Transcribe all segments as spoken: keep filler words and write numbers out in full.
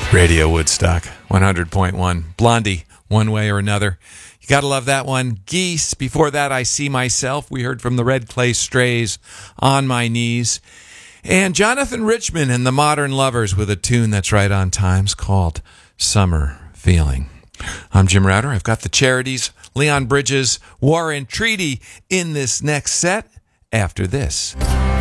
Radio Woodstock, one hundred point one. Blondie, One Way or Another. You gotta love that one. Geese, before that, I See Myself. We heard from the Red Clay Strays, On My Knees. And Jonathan Richman and the Modern Lovers with a tune that's right on times called Summer Feeling. I'm Jim Router. I've got the Charities, Leon Bridges, War and Treaty in this next set after this.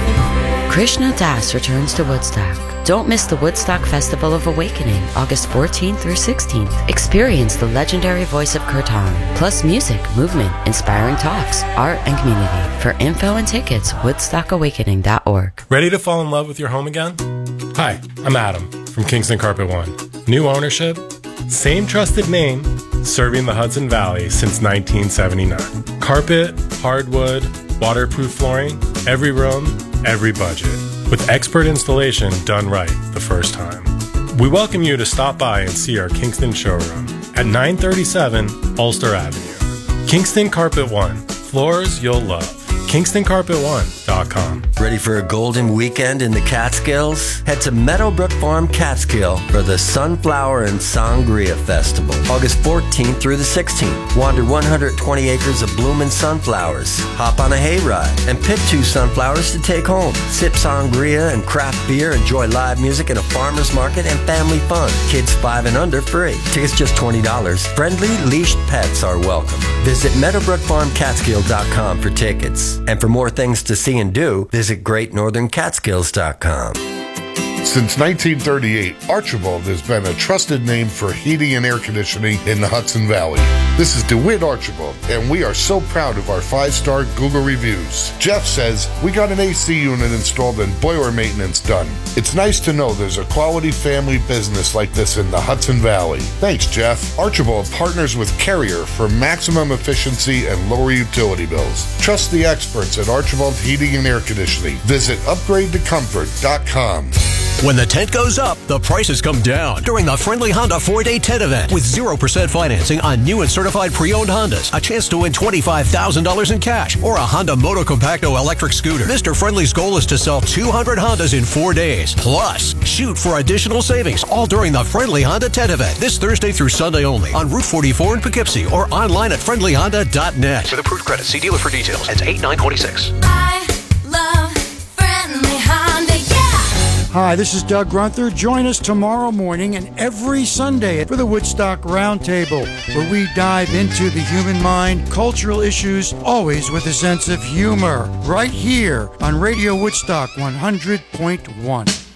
Krishna Das returns to Woodstock. Don't miss the Woodstock Festival of Awakening, August fourteenth through sixteenth. Experience the legendary voice of Kirtan, plus music, movement, inspiring talks, art, and community. For info and tickets, woodstock awakening dot org. Ready to fall in love with your home again? Hi, I'm Adam from Kingston Carpet One. New ownership, same trusted name, serving the Hudson Valley since nineteen seventy-nine. Carpet, hardwood, waterproof flooring, every room, every budget, with expert installation done right the first time. We welcome you to stop by and see our Kingston showroom at nine thirty-seven Ulster Avenue. Kingston Carpet One, floors you'll love. Kingston Carpet One dot com. Ready for a golden weekend in the Catskills? Head to Meadowbrook Farm Catskill for the Sunflower and Sangria Festival, August fourteenth through the sixteenth. Wander one hundred twenty acres of blooming sunflowers. Hop on a hayride and pick two sunflowers to take home. Sip sangria and craft beer. Enjoy live music at a farmer's market and family fun. Kids five and under free. Tickets just twenty dollars. Friendly, leashed pets are welcome. Visit Meadowbrook Farm Catskill dot com for tickets. And for more things to see and do, visit Great Northern Catskills dot com. Since nineteen thirty-eight, Archibald has been a trusted name for heating and air conditioning in the Hudson Valley. This is DeWitt Archibald, and we are so proud of our five-star Google reviews. Jeff says, we got an A C unit installed and boiler maintenance done. It's nice to know there's a quality family business like this in the Hudson Valley. Thanks, Jeff. Archibald partners with Carrier for maximum efficiency and lower utility bills. Trust the experts at Archibald Heating and Air Conditioning. Visit upgrade to comfort dot com. When the tent goes up, the prices come down during the Friendly Honda four-day tent event with zero percent financing on new and certified pre-owned Hondas, a chance to win twenty-five thousand dollars in cash, or a Honda Moto Compacto electric scooter. Mister Friendly's goal is to sell two hundred Hondas in four days. Plus, shoot for additional savings all during the Friendly Honda tent event this Thursday through Sunday only on Route forty-four in Poughkeepsie or online at friendly honda dot net. With approved credit, see dealer for details. It's eight nine twenty-six. I love Friendly Honda, yeah! Hi, this is Doug Grunther. Join us tomorrow morning and every Sunday for the Woodstock Roundtable, where we dive into the human mind, cultural issues, always with a sense of humor, right here on Radio Woodstock one hundred point one.